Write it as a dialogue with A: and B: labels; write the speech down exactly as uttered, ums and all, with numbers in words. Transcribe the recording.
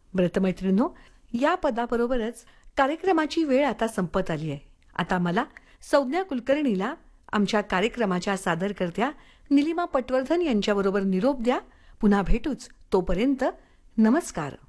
A: व्रतमैत्रिणो, या पदाबरोबरच कार्यक्रमाची वेळ आता संपत आली आहे. आता मला संज्ञा कुलकर्णीला आमच्या कार्यक्रमाच्या सादरकर्त्या निलिमा पटवर्धन यांच्याबरोबर निरोप द्या. पुन्हा भेटूच. तोपर्यंत नमस्कार.